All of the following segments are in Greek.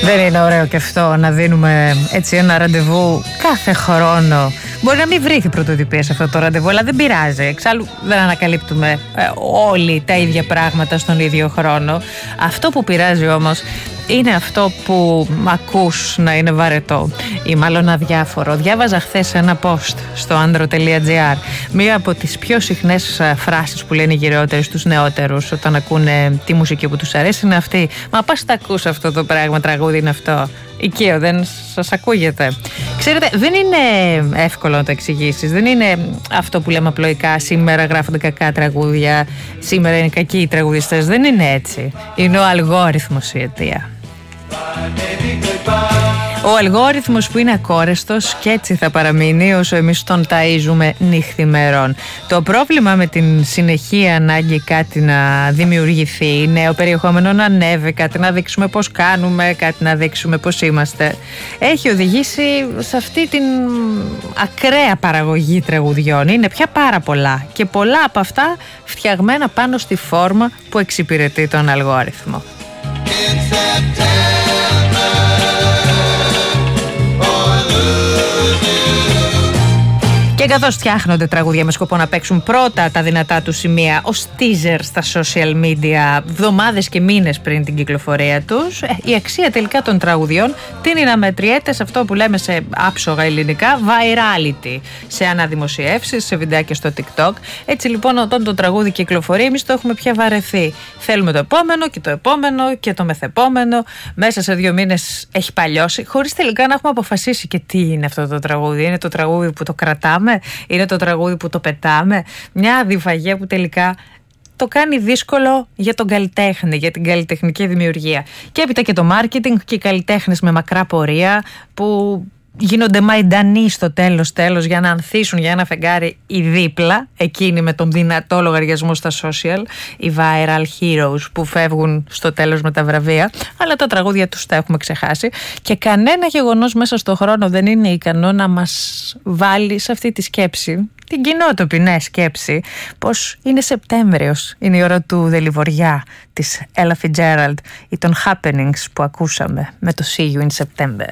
Δεν είναι ωραίο και αυτό να δίνουμε έτσι ένα ραντεβού κάθε χρόνο? Μπορεί να μην βρήθει πρωτοτυπία σε αυτό το ραντεβού, αλλά δεν πειράζει. Εξάλλου δεν ανακαλύπτουμε όλοι τα ίδια πράγματα στον ίδιο χρόνο. Αυτό που πειράζει όμως είναι αυτό που ακούς να είναι βαρετό ή μάλλον αδιάφορο. Διάβαζα χθες ένα post στο andro.gr. Μία από τις πιο συχνές φράσεις που λένε οι γυρεότεροι στους νεότερους όταν ακούνε τη μουσική που τους αρέσει είναι αυτή: «Μα πας τα ακούς αυτό το πράγμα, τραγούδι είναι αυτό?» Οικείο, δεν σας ακούγεται? Ξέρετε, δεν είναι εύκολο να το εξηγήσεις. Δεν είναι αυτό που λέμε απλοϊκά: σήμερα γράφονται κακά τραγούδια, σήμερα είναι κακοί οι τραγουδιστές. Δεν είναι έτσι. Είναι ο αλγόριθμος η αιτία. Ο αλγόριθμος που είναι ακόρεστος και έτσι θα παραμείνει όσο εμείς τον ταΐζουμε νύχθημερών. Το πρόβλημα με την συνεχή ανάγκη κάτι να δημιουργηθεί, νέο περιεχόμενο να ανέβει, κάτι να δείξουμε πώς κάνουμε, κάτι να δείξουμε πώς είμαστε, έχει οδηγήσει σε αυτή την ακραία παραγωγή τραγουδιών. Είναι πια πάρα πολλά και πολλά από αυτά φτιαγμένα πάνω στη φόρμα που εξυπηρετεί τον αλγόριθμο. Και καθώς φτιάχνονται τραγούδια με σκοπό να παίξουν πρώτα τα δυνατά του σημεία ως teaser στα social media εβδομάδες και μήνες πριν την κυκλοφορία τους, η αξία τελικά των τραγουδιών τείνει να μετριέται σε αυτό που λέμε σε άψογα ελληνικά virality, σε αναδημοσιεύσεις, σε βιντεάκια στο TikTok. Έτσι λοιπόν, όταν το τραγούδι κυκλοφορεί, εμείς το έχουμε πια βαρεθεί. Θέλουμε το επόμενο και το επόμενο και το μεθεπόμενο. Μέσα σε 2 μήνες έχει παλιώσει, χωρίς τελικά να έχουμε αποφασίσει και τι είναι αυτό το τραγούδι. Είναι το τραγούδι που το κρατάμε? Είναι το τραγούδι που το πετάμε? Μια αδιφαγία που τελικά το κάνει δύσκολο για τον καλλιτέχνη, για την καλλιτεχνική δημιουργία. Και έπειτα και το marketing και οι καλλιτέχνες με μακρά πορεία που γίνονται μαϊντανοί στο τέλος για να ανθίσουν για ένα φεγγάρι οι δίπλα, εκείνοι με τον δυνατό λογαριασμό στα social, οι viral heroes που φεύγουν στο τέλος με τα βραβεία, αλλά τα τραγούδια τους τα έχουμε ξεχάσει και κανένα γεγονός μέσα στον χρόνο δεν είναι ικανό να μας βάλει σε αυτή τη σκέψη, την κοινότοπη σκέψη, πως είναι Σεπτέμβριος, είναι η ώρα του Δελιβοριά, της Ella Fitzgerald ή των Happenings που ακούσαμε με το See You in September.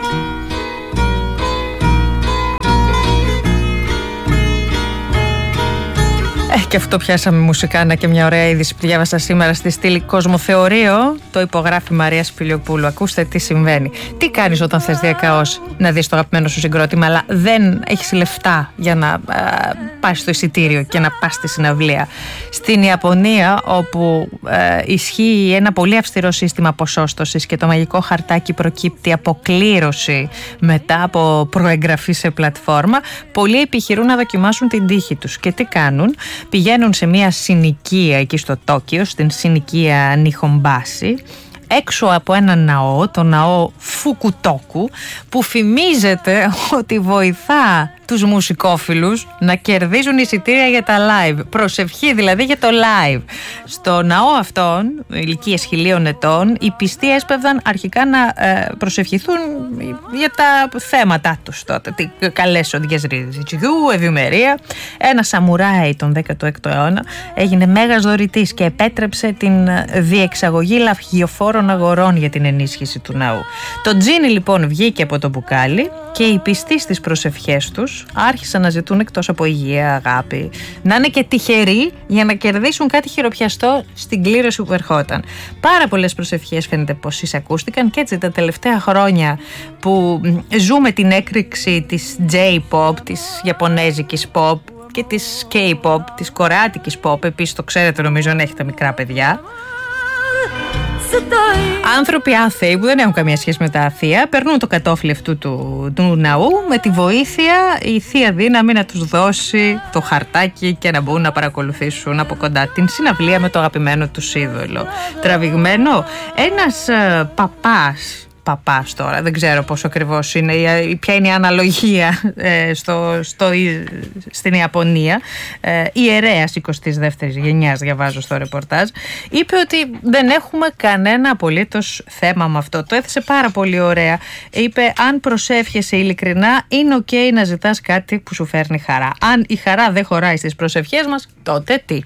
Και αυτό πιάσαμε μουσικά, και μια ωραία είδηση που διάβασα σήμερα στη στήλη Κοσμοθεωρείο. Το υπογράφει η Μαρία Σπηλιοπούλου. Ακούστε τι συμβαίνει. Τι κάνεις όταν θες διακαώς να δεις το αγαπημένο σου συγκρότημα, αλλά δεν έχεις λεφτά για να πας στο εισιτήριο και να πας στη συναυλία? Στην Ιαπωνία, όπου ισχύει ένα πολύ αυστηρό σύστημα ποσόστοσης και το μαγικό χαρτάκι προκύπτει αποκλήρωση μετά από προεγγραφή σε πλατφόρμα, πολλοί επιχειρούν να δοκιμάσουν την τύχη τους. Και τι κάνουν? Πηγαίνουν σε μια συνοικία εκεί στο Τόκιο, στην συνοικία Νιχομπάση, έξω από ένα ναό, το ναό Φουκουτόκου, που φημίζεται ότι βοηθά τους μουσικόφιλους να κερδίζουν εισιτήρια για τα live. Προσευχή δηλαδή για το live. Στο ναό αυτόν, ηλικίες 1000 ετών, οι πιστοί έσπευδαν αρχικά να προσευχηθούν για τα θέματα τους τότε. Καλές οδηγές ριζιτσιού, ευημερία. Ένα σαμουράι τον 16ο αιώνα έγινε μέγας δωρητής και επέτρεψε την διεξαγωγή λαυγιοφόρων αγορών για την ενίσχυση του ναού. Το τζίνι λοιπόν βγήκε από το μπουκάλι και οι πιστοί στις προσευχές τους άρχισαν να ζητούν, εκτός από υγεία, αγάπη, να είναι και τυχεροί για να κερδίσουν κάτι χειροπιαστό στην κλήρωση που ερχόταν. Πάρα πολλές προσευχές φαίνεται πως εισακούστηκαν και έτσι τα τελευταία χρόνια που ζούμε την έκρηξη της J-pop, της Ιαπωνέζικης pop και της K-pop, της Κορεάτικης pop, επίσης το ξέρετε νομίζω αν έχετε μικρά παιδιά, άνθρωποι άθεοι που δεν έχουν καμία σχέση με τα αθεία περνούν το κατόφλι αυτού του ναού με τη βοήθεια η θεία δύναμη να τους δώσει το χαρτάκι και να μπορούν να παρακολουθήσουν από κοντά την συναυλία με το αγαπημένο τους είδωλο. Τραβηγμένο ένας παπάς τώρα, δεν ξέρω πόσο ακριβώς είναι, ποια είναι η αναλογία στην Ιαπωνία, ιερέας 22ης γενιάς, διαβάζω στο ρεπορτάζ, είπε ότι δεν έχουμε κανένα απολύτως θέμα με αυτό. Το έθεσε πάρα πολύ ωραία. Είπε, αν προσεύχεσαι ειλικρινά, είναι ok να ζητάς κάτι που σου φέρνει χαρά. Αν η χαρά δεν χωράει στις προσευχές μας, τότε τι?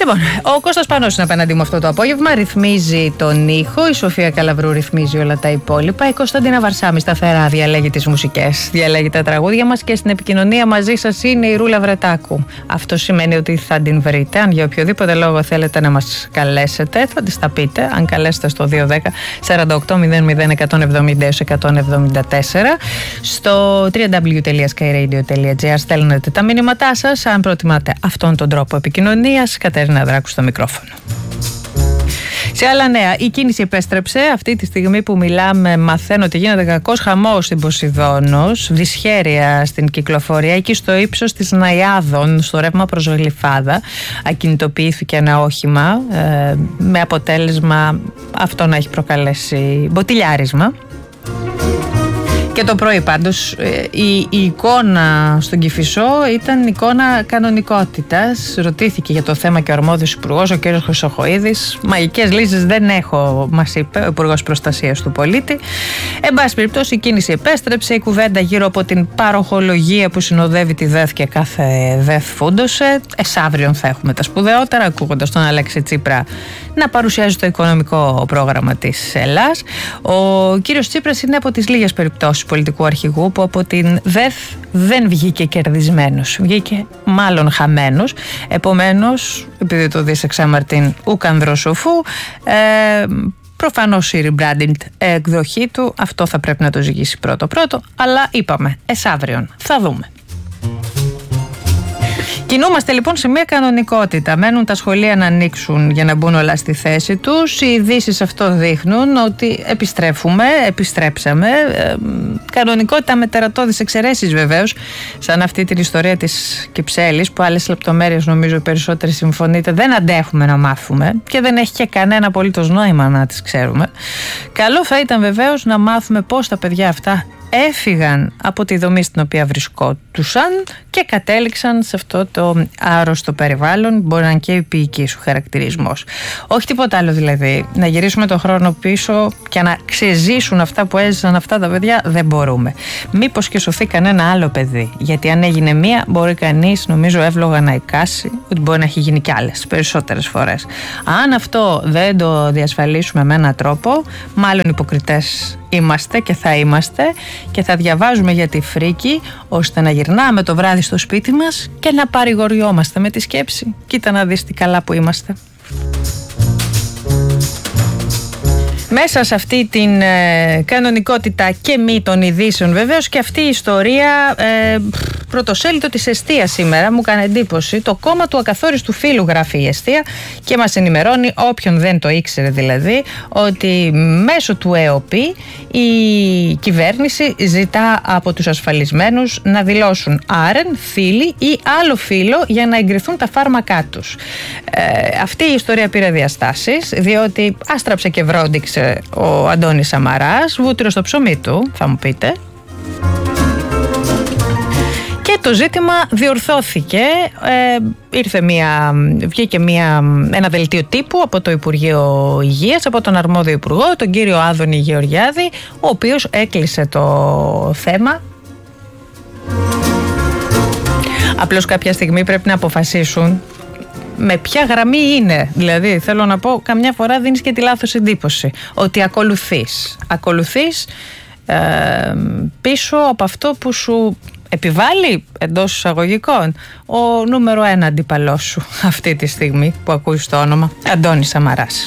Λοιπόν, ο Κώστας Πανός είναι απέναντί μου αυτό το απόγευμα. Ρυθμίζει τον ήχο. Η Σοφία Καλαβρού ρυθμίζει όλα τα υπόλοιπα. Η Κωνσταντίνα Βαρσάμι σταθερά διαλέγει τις μουσικές, διαλέγει τα τραγούδια μας και στην επικοινωνία μαζί σας είναι η Ρούλα Βρετάκου. Αυτό σημαίνει ότι θα την βρείτε. Αν για οποιοδήποτε λόγο θέλετε να μας καλέσετε, θα τις τα πείτε. Αν καλέσετε στο 210-4800-170-174. Στο www.skyradio.gr στέλνετε τα μηνύματά σας. Αν προτιμάτε αυτόν τον τρόπο επικοινωνίας, Κατερίνα Δράκου στο μικρόφωνο. Σε άλλα νέα, η κίνηση επέστρεψε. Αυτή τη στιγμή που μιλάμε, μαθαίνω ότι γίνεται κακός χαμός στην Ποσειδώνος, δυσχέρεια στην κυκλοφορία. Εκεί στο ύψος της Ναϊάδων, στο ρεύμα προς Γλυφάδα, ακινητοποιήθηκε ένα όχημα με αποτέλεσμα αυτό να έχει προκαλέσει μποτιλιάρισμα. Και το πρωί πάντως η εικόνα στον Κηφισό ήταν εικόνα κανονικότητας. Ρωτήθηκε για το θέμα και ο αρμόδιος υπουργός, ο κ. Χρυσοχοΐδης. Μαγικές λύσεις δεν έχω, μας είπε ο Υπουργός Προστασίας του Πολίτη. Εν πάση περιπτώσει, η κίνηση επέστρεψε. Η κουβέντα γύρω από την παροχολογία που συνοδεύει τη ΔΕΘ και κάθε ΔΕΘ φούντωσε. Αύριον θα έχουμε τα σπουδαιότερα, ακούγοντας τον Αλέξη Τσίπρα να παρουσιάζει το οικονομικό πρόγραμμα της Ελλάς. Ο κύριος Τσίπρας είναι από τις λίγες περιπτώσεις πολιτικού αρχηγού που από την ΔΕΘ δεν βγήκε κερδισμένος, βγήκε μάλλον χαμένος. Επομένως, επειδή το δεις εξάμαρτην ουκανδροσοφού, προφανώς η rebranding εκδοχή του αυτό θα πρέπει να το ζυγίσει πρώτο, αλλά είπαμε αύριον θα δούμε. Κινούμαστε λοιπόν σε μια κανονικότητα. Μένουν τα σχολεία να ανοίξουν για να μπουν όλα στη θέση τους. Οι ειδήσεις αυτό δείχνουν ότι επιστρέψαμε. Κανονικότητα με τερατώδεις εξαιρέσεις βεβαίως, σαν αυτή την ιστορία της Κυψέλης, που άλλες λεπτομέρειες νομίζω οι περισσότεροι συμφωνείτε δεν αντέχουμε να μάθουμε και δεν έχει και κανένα απολύτως νόημα να τις ξέρουμε. Καλό θα ήταν βεβαίως να μάθουμε πώς τα παιδιά αυτά έφυγαν από τη δομή στην οποία βρισκόντουσαν και κατέληξαν σε αυτό το άρρωστο περιβάλλον. Μπορεί να είναι και επίοικη σου χαρακτηρισμός. Όχι τίποτα άλλο δηλαδή. Να γυρίσουμε τον χρόνο πίσω και να ξεζήσουν αυτά που έζησαν αυτά τα παιδιά δεν μπορούμε. Μήπως και σωθεί κανένα άλλο παιδί. Γιατί αν έγινε μία, μπορεί κανείς, νομίζω, εύλογα να εικάσει ότι μπορεί να έχει γίνει κι άλλες περισσότερες φορές. Αν αυτό δεν το διασφαλίσουμε με έναν τρόπο, μάλλον υποκριτές είμαστε και θα είμαστε και θα διαβάζουμε για τη φρίκη, ώστε να γυρνάμε το βράδυ στο σπίτι μας και να παρηγοριόμαστε με τη σκέψη. Κοίτα να δεις τι καλά που είμαστε. Μέσα σε αυτή την κανονικότητα και μη των ειδήσεων βεβαίως και αυτή η ιστορία πρωτοσέλιδο της Εστίας σήμερα μου έκανε εντύπωση. Το κόμμα του ακαθόριστου φύλου, γράφει η Εστία, και μας ενημερώνει, όποιον δεν το ήξερε δηλαδή, ότι μέσω του ΕΟΠΗ η κυβέρνηση ζητά από τους ασφαλισμένους να δηλώσουν άρεν, φίλοι ή άλλο φύλο για να εγκριθούν τα φάρμακά τους. Αυτή η ιστορία πήρε διαστάσεις, διότι άστραψε και βρόντιξε ο Αντώνης Σαμαράς, βούτυρο στο ψωμί του, θα μου πείτε. Και το ζήτημα διορθώθηκε. Βγήκε ένα δελτίο τύπου από το Υπουργείο Υγείας, από τον αρμόδιο υπουργό, τον κύριο Άδωνη Γεωργιάδη, ο οποίος έκλεισε το θέμα. Απλώς κάποια στιγμή πρέπει να αποφασίσουν με ποια γραμμή είναι. Δηλαδή θέλω να πω, καμιά φορά δίνεις και τη λάθος εντύπωση ότι ακολουθείς πίσω από αυτό που σου επιβάλλει, εντός εισαγωγικών, ο νούμερο 1 αντίπαλός σου αυτή τη στιγμή που ακούεις το όνομα, Αντώνης Σαμαράς.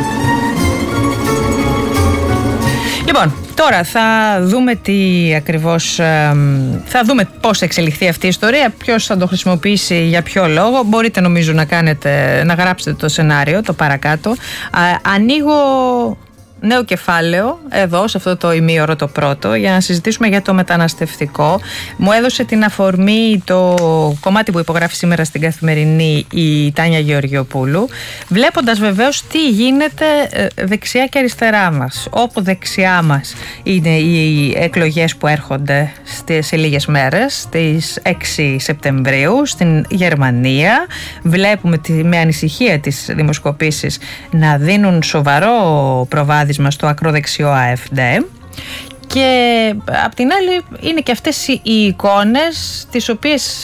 Λοιπόν, τώρα θα δούμε τι ακριβώς, θα δούμε πώς θα εξελιχθεί αυτή η ιστορία, ποιος θα το χρησιμοποιήσει, για ποιο λόγο. Μπορείτε νομίζω να γράψετε το σενάριο, το παρακάτω. Ανοίγω νέο κεφάλαιο εδώ, σε αυτό το ημίωρο το πρώτο, για να συζητήσουμε για το μεταναστευτικό. Μου έδωσε την αφορμή το κομμάτι που υπογράφει σήμερα στην Καθημερινή η Τάνια Γεωργιοπούλου, βλέποντας βεβαίως τι γίνεται δεξιά και αριστερά μας. Όπου δεξιά μας είναι οι εκλογές που έρχονται σε λίγες μέρες, στις 6 Σεπτεμβρίου στην Γερμανία. Βλέπουμε με ανησυχία τις δημοσκοπήσεις να δίνουν σοβαρό προβάδισμα στο ακροδεξιό AfD, και απ' την άλλη είναι και αυτές οι εικόνες τις οποίες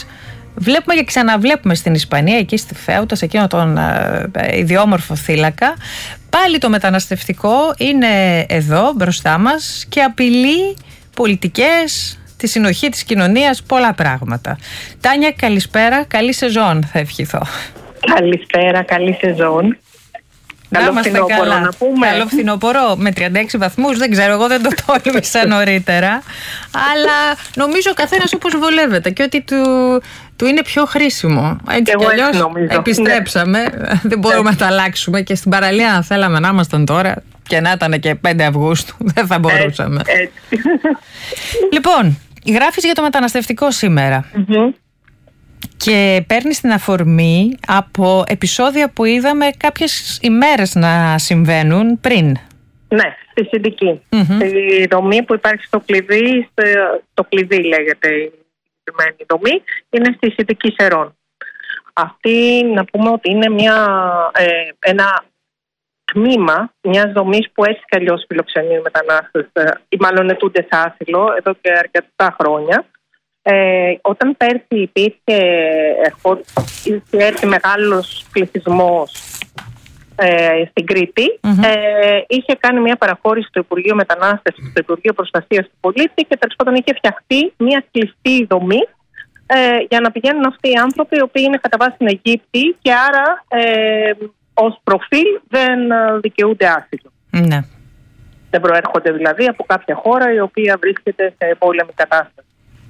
Βλέπουμε και ξαναβλέπουμε στην Ισπανία, εκεί στη Φέουτα, σε εκείνο τον ιδιόμορφο θύλακα, πάλι το μεταναστευτικό είναι εδώ μπροστά μας και απειλεί πολιτικές, τη συνοχή της κοινωνίας, πολλά πράγματα. Τάνια, καλησπέρα, καλή σεζόν θα ευχηθώ. Καλησπέρα, καλή σεζόν. Καλό φθινόπωρο να πούμε. Καλό φθινόπωρο με 36 βαθμούς, δεν ξέρω, εγώ δεν το τόλμησα νωρίτερα. Αλλά νομίζω ο καθένας όπως βολεύεται και ότι του είναι πιο χρήσιμο. Έτσι κι αλλιώς επιστρέψαμε, δεν μπορούμε να τα αλλάξουμε και στην παραλία αν θέλαμε να ήμασταν τώρα και να ήταν και 5 Αυγούστου δεν θα μπορούσαμε. Λοιπόν, γράφεις για το μεταναστευτικό σήμερα. Και παίρνει την αφορμή από επεισόδια που είδαμε κάποιες ημέρες να συμβαίνουν πριν. Ναι, στη Συντική. Η δομή που υπάρχει στο κλειδί, το κλειδί λέγεται η συγκεκριμένη δομή, είναι στη Συντική Σερών. Αυτή να πούμε ότι είναι ένα τμήμα μιας δομής που έτσι κι αλλιώς φιλοξενεί μετανάστες ή μάλλον ετούνται σε άσυλο εδώ και αρκετά χρόνια. Όταν πέρσι είχε έρθει μεγάλος πληθυσμός στην Κρήτη, είχε κάνει μια παραχώρηση στο Υπουργείο Μετανάστευσης, στο Υπουργείο Προστασίας του Πολίτη και τέλος πάντων είχε φτιαχτεί μια κλειστή δομή για να πηγαίνουν αυτοί οι άνθρωποι οι οποίοι είναι κατά βάση στην Αιγύπτη και άρα ως προφίλ δεν δικαιούνται άσυλο. Ναι. Δεν προέρχονται δηλαδή από κάποια χώρα η οποία βρίσκεται σε πόλεμη κατάσταση.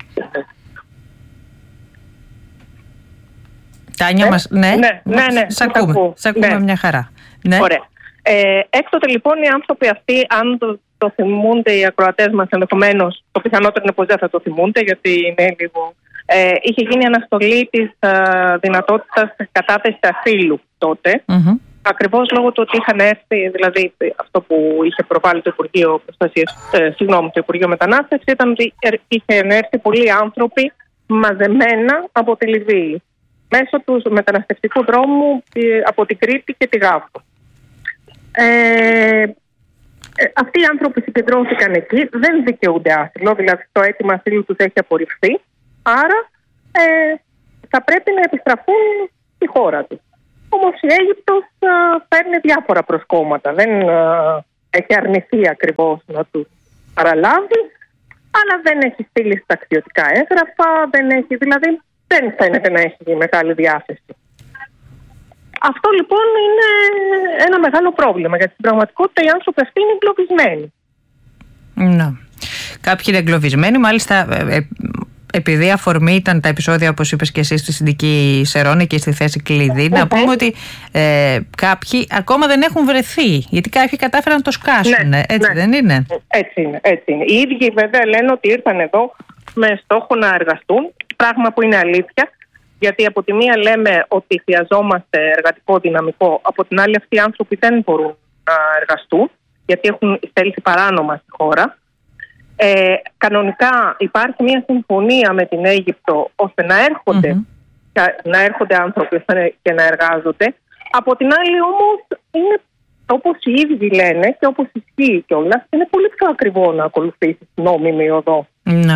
Τάνια μας, ναι, σ' ακούμε μια χαρά. Ναι. Ωραία. Έκτοτε λοιπόν οι άνθρωποι αυτοί, αν το θυμούνται οι ακροατές μας ενδεχομένως, το πιθανότερο είναι πως δεν θα το θυμούνται γιατί είναι λίγο... είχε γίνει αναστολή της δυνατότητας της ασύλου τότε. Ακριβώς λόγω του ότι είχαν έρθει, δηλαδή αυτό που είχε προβάλει το Υπουργείο Προστασίας, το Υπουργείο Μετανάστευσης, ήταν ότι είχαν έρθει πολλοί άνθρωποι μαζεμένα από τη Λιβύη, μέσω του μεταναστευτικού δρόμου από την Κρήτη και τη Γάφο. Αυτοί οι άνθρωποι συγκεντρώθηκαν εκεί, δεν δικαιούνται άσυλο, δηλαδή το αίτημα ασύλου τους έχει απορριφθεί, άρα θα πρέπει να επιστραφούν στη χώρα τους. Όμως η Αίγυπτος παίρνει διάφορα προσκόμματα. Δεν έχει αρνηθεί ακριβώς να τους παραλάβει, αλλά δεν έχει στείλει ταξιδιωτικά έγγραφα, δεν φαίνεται να έχει μεγάλη διάθεση. Αυτό λοιπόν είναι ένα μεγάλο πρόβλημα, γιατί στην πραγματικότητα οι άνθρωποι αυτοί είναι εγκλωβισμένοι. Ναι. Κάποιοι είναι εγκλωβισμένοι, μάλιστα... Επειδή αφορμή ήταν τα επεισόδια, όπως είπες και εσύ, στη Συντική Σερών και στη θέση κλειδί, να πούμε ότι κάποιοι ακόμα δεν έχουν βρεθεί. Γιατί κάποιοι κατάφεραν να το σκάσουν. Έτσι δεν είναι? Έτσι είναι. Οι ίδιοι βέβαια λένε ότι ήρθαν εδώ με στόχο να εργαστούν. Πράγμα που είναι αλήθεια. Γιατί από τη μία λέμε ότι χρειαζόμαστε εργατικό δυναμικό. Από την άλλη, αυτοί οι άνθρωποι δεν μπορούν να εργαστούν, γιατί έχουν εισέλθει παράνομα στη χώρα. Κανονικά υπάρχει μια συμφωνία με την Αίγυπτο ώστε να έρχονται άνθρωποι και να εργάζονται. Από την άλλη όμως είναι, όπως οι ίδιοι λένε και όπως ισχύει κιόλας, είναι πολύ πιο ακριβό να ακολουθήσει νόμιμη οδό. Ναι.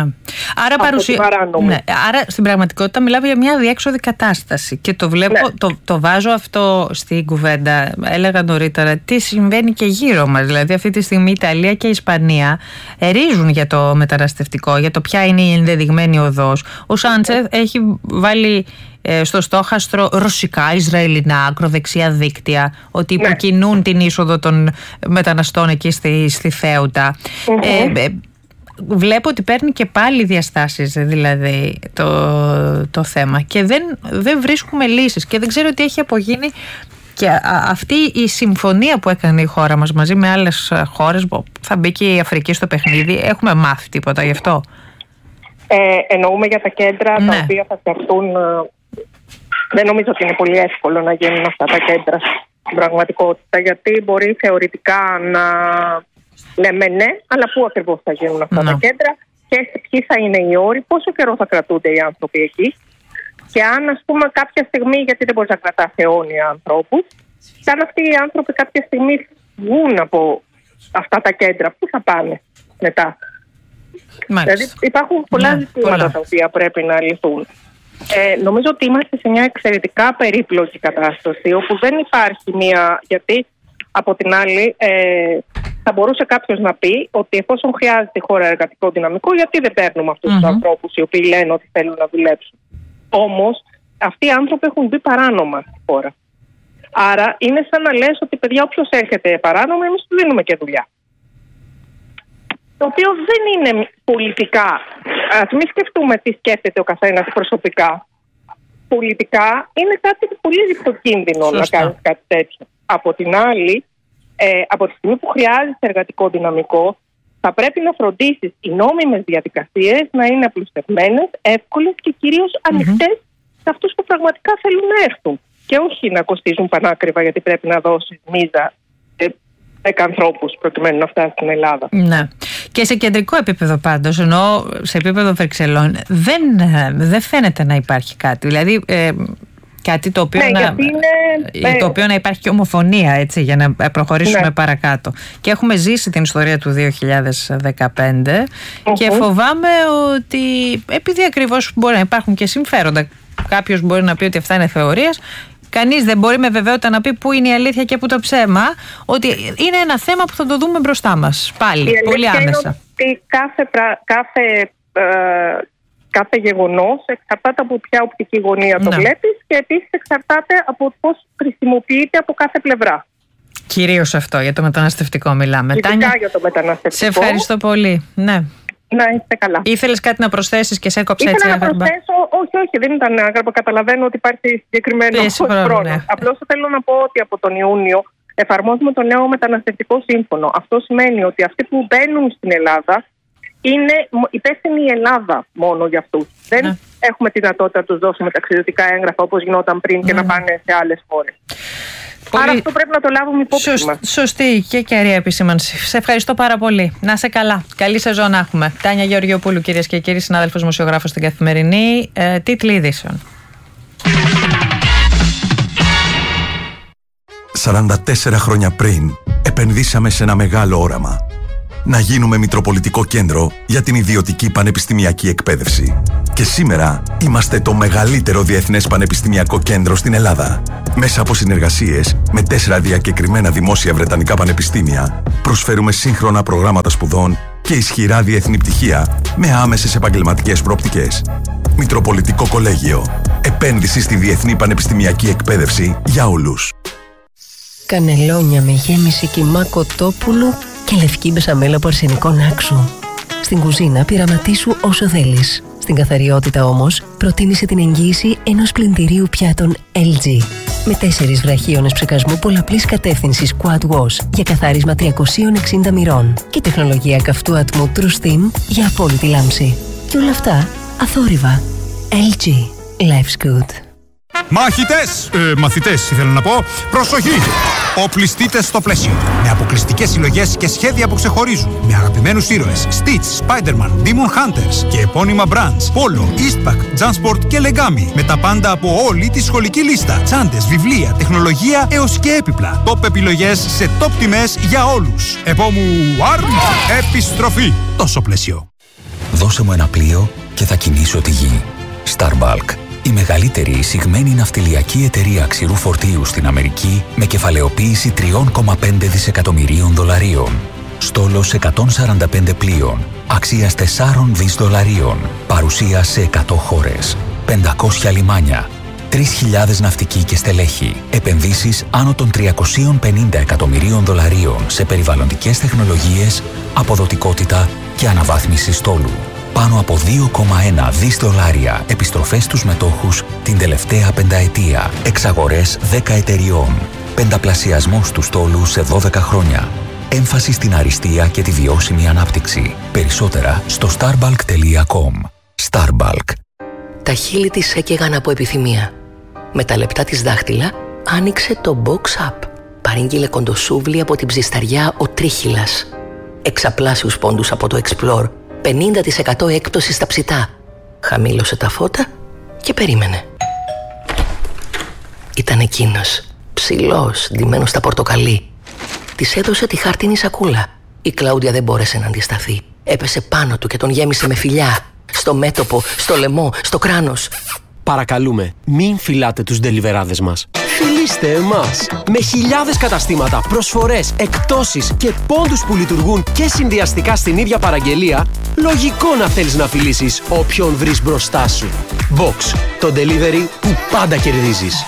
Άρα στην πραγματικότητα μιλάμε για μια διέξοδη κατάσταση και το βλέπω, το βάζω αυτό στην κουβέντα. Έλεγα νωρίτερα τι συμβαίνει και γύρω μας. Δηλαδή αυτή τη στιγμή η Ιταλία και η Ισπανία ρίζουν για το μεταναστευτικό, για το ποια είναι η ενδεδειγμένη οδός. Ο Σάντσεθ έχει βάλει στο στόχαστρο ρωσικά, ισραηλινά, ακροδεξιά δίκτυα ότι υποκινούν την είσοδο των μεταναστών εκεί στη Θέουτα. Βλέπω ότι παίρνει και πάλι διαστάσεις δηλαδή το θέμα και δεν βρίσκουμε λύσεις και δεν ξέρω τι έχει απογίνει και αυτή η συμφωνία που έκανε η χώρα μας μαζί με άλλες χώρες, θα μπει και η Αφρική στο παιχνίδι, έχουμε μάθει τίποτα γι' αυτό? Εννοούμε για τα κέντρα τα οποία θα φτιαχτούν. Δεν νομίζω ότι είναι πολύ εύκολο να γίνουν αυτά τα κέντρα στην πραγματικότητα, γιατί μπορεί θεωρητικά να λέμε ναι, αλλά πού ακριβώς θα γίνουν αυτά τα κέντρα και ποιοι θα είναι οι όροι, πόσο καιρό θα κρατούνται οι άνθρωποι εκεί και αν ας πούμε κάποια στιγμή, γιατί δεν μπορεί να κρατάς αιώνια ανθρώπους, και αν αυτοί οι άνθρωποι κάποια στιγμή βγουν από αυτά τα κέντρα, πού θα πάνε μετά? Δηλαδή υπάρχουν πολλά ζητήματα τα οποία πρέπει να λυθούν. Νομίζω ότι είμαστε σε μια εξαιρετικά περίπλοκη κατάσταση, όπου δεν υπάρχει γιατί από την άλλη θα μπορούσε κάποιος να πει ότι εφόσον χρειάζεται η χώρα εργατικό δυναμικό, γιατί δεν παίρνουμε αυτούς τους ανθρώπους οι οποίοι λένε ότι θέλουν να δουλέψουν. Όμως αυτοί οι άνθρωποι έχουν μπει παράνομα στη χώρα. Άρα είναι σαν να λες ότι παιδιά, όποιος έρχεται παράνομα, εμείς του δίνουμε και δουλειά. Το οποίο δεν είναι πολιτικά. Ας μην σκεφτούμε τι σκέφτεται ο καθένας προσωπικά. Πολιτικά είναι κάτι πολύ ρηψοκίνδυνο να κάνεις κάτι τέτοιο. Από την άλλη, από τη στιγμή που χρειάζεσαι εργατικό δυναμικό, θα πρέπει να φροντίσεις οι νόμιμες διαδικασίες να είναι απλουστευμένες, εύκολες και κυρίως ανοιχτές σε αυτούς που πραγματικά θέλουν να έρθουν. Και όχι να κοστίζουν πανάκριβα, γιατί πρέπει να δώσεις μίζα 10 ανθρώπους προκειμένου να φτάσει στην Ελλάδα. Ναι. Και σε κεντρικό επίπεδο πάντως, ενώ σε επίπεδο Βρυξελών, δεν φαίνεται να υπάρχει κάτι. Δηλαδή, κάτι το οποίο, το οποίο να υπάρχει και ομοφωνία, έτσι, για να προχωρήσουμε παρακάτω. Και έχουμε ζήσει την ιστορία του 2015 και φοβάμαι ότι επειδή ακριβώς μπορεί να υπάρχουν και συμφέροντα, κάποιος μπορεί να πει ότι αυτά είναι θεωρίες, κανείς δεν μπορεί με βεβαιότητα να πει πού είναι η αλήθεια και πού το ψέμα, ότι είναι ένα θέμα που θα το δούμε μπροστά μας πάλι, πολύ άμεσα. Ότι κάθε γεγονός εξαρτάται από ποια οπτική γωνία το βλέπεις και επίσης εξαρτάται από πώς χρησιμοποιείται από κάθε πλευρά. Κυρίως αυτό, για το μεταναστευτικό μιλάμε. Ειδικά Τάνια, για το μεταναστευτικό. Σε ευχαριστώ πολύ. Ναι. Να είστε καλά. Ήθελες κάτι να προσθέσεις και σε έκοψε έτσι άγραπα? Όχι, δεν ήταν άγραπα. Καταλαβαίνω ότι υπάρχει συγκεκριμένο χρόνο. Ναι. Απλώς θέλω να πω ότι από τον Ιούνιο εφαρμόζουμε το νέο μεταναστευτικό σύμφωνο. Αυτό σημαίνει ότι αυτοί που μπαίνουν στην Ελλάδα είναι υπεύθυνη η Ελλάδα μόνο για αυτούς. Δεν έχουμε τη δυνατότητα να τους δώσουμε ταξιδιωτικά έγγραφα όπως γινόταν πριν και να πάνε σε άλλες χώρες. Άρα αυτό πρέπει να το λάβουμε υπόψη μας. Σωστή και κέρια επισήμανση. Σε ευχαριστώ πάρα πολύ. Να είσαι καλά. Καλή σεζόν να έχουμε. Τάνια Γεωργιοπούλου, κυρίες και κύριοι, συνάδελφος δημοσιογράφος στην Καθημερινή. Τίτλοι ειδήσεων. 44 χρόνια πριν επενδύσαμε σε ένα μεγάλο όραμα. Να γίνουμε μητροπολιτικό κέντρο για την ιδιωτική πανεπιστημιακή εκπαίδευση. Και σήμερα είμαστε το μεγαλύτερο διεθνές πανεπιστημιακό κέντρο στην Ελλάδα. Μέσα από συνεργασίες με 4 διακεκριμένα δημόσια βρετανικά πανεπιστήμια, προσφέρουμε σύγχρονα προγράμματα σπουδών και ισχυρά διεθνή πτυχία με άμεσες επαγγελματικές προοπτικές. Μητροπολιτικό Κολέγιο. Επένδυση στη διεθνή πανεπιστημιακή εκπαίδευση για όλους. Κανελόνια με γέμιση κιμά κοτόπουλου και λευκή μπεσαμέλα από αρσενικό άξου. Στην κουζίνα πειραματίσου όσο θέλεις. Στην καθαριότητα όμως, προτίμησε την εγγύηση ενός πλυντηρίου πιάτων LG. Με 4 βραχίονες ψεκασμού πολλαπλής κατεύθυνσης Quad Wash για καθάρισμα 360 μοιρών και τεχνολογία καυτού ατμού True Steam για απόλυτη λάμψη. Και όλα αυτά αθόρυβα. LG. Life's good. Μαθητές ήθελα να πω, προσοχή! Οπλιστείτε στο πλαίσιο. Με αποκλειστικές συλλογές και σχέδια που ξεχωρίζουν. Με αγαπημένους ήρωες Stitch, Spider-Man, Demon Hunters και επώνυμα brands Polo, Eastpak, Jansport και Legami. Με τα πάντα από όλη τη σχολική λίστα. Τσάντες, βιβλία, τεχνολογία έως και έπιπλα. Top επιλογές σε top τιμές για όλους. Επόμου επιστροφή. Τόσο πλαίσιο. Δώσε μου ένα πλοίο και θα κινήσω τη γη. Starbalk. Η μεγαλύτερη εισηγμένη ναυτιλιακή εταιρεία ξηρού φορτίου στην Αμερική με κεφαλαιοποίηση $3,5 δισεκατομμυρίων. Στόλος 145 πλοίων, αξίας $4 δις. Παρουσία σε 100 χώρες, 500 λιμάνια, 3.000 ναυτικοί και στελέχη. Επενδύσεις άνω των $350 εκατομμυρίων σε περιβαλλοντικές τεχνολογίες, αποδοτικότητα και αναβάθμιση στόλου. Πάνω από $2,1 δις επιστροφές στους μετόχους την τελευταία πενταετία. Εξαγορές 10 εταιριών. Πενταπλασιασμός του στόλου σε 12 χρόνια. Έμφαση στην αριστεία και τη βιώσιμη ανάπτυξη. Περισσότερα στο starbalk.com. Starbalk. Τα χείλη της έκαιγαν από επιθυμία. Με τα λεπτά της δάχτυλα άνοιξε το Box Up. Παρήγγειλε κοντοσούβλι από την ψισταριά ο Τρίχυλας. Εξαπλάσιους πόντους από το Explore. 50% έκπτωση στα ψητά. Χαμήλωσε τα φώτα και περίμενε. Ήταν εκείνος, ψηλός, ντυμένος στα πορτοκαλί. Της έδωσε τη χάρτινη σακούλα. Η Κλάουντια δεν μπόρεσε να αντισταθεί. Έπεσε πάνω του και τον γέμισε με φιλιά. Στο μέτωπο, στο λαιμό, στο κράνος. Παρακαλούμε, μην φυλάτε τους ντελιβεράδες μας. Φιλήστε εμάς! Με χιλιάδες καταστήματα, προσφορές, εκπτώσεις και πόντους που λειτουργούν και συνδυαστικά στην ίδια παραγγελία, λογικό να θέλεις να φιλήσεις όποιον βρεις μπροστά σου. Box, το delivery που πάντα κερδίζεις.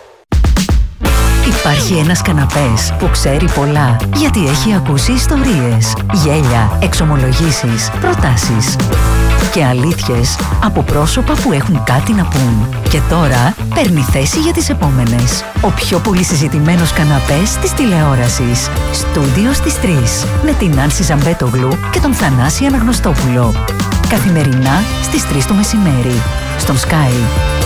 Υπάρχει ένας καναπές που ξέρει πολλά, γιατί έχει ακούσει ιστορίες, γέλια, εξομολογήσεις, προτάσεις και αλήθειες από πρόσωπα που έχουν κάτι να πούν. Και τώρα παίρνει θέση για τις επόμενες. Ο πιο πολύ συζητημένος καναπές της τηλεόρασης. Στούντιο στις 3 με την Άνση Ζαμπέτογλου και τον Θανάση Αναγνωστόπουλο. Καθημερινά στις 3 το μεσημέρι. Στον Sky.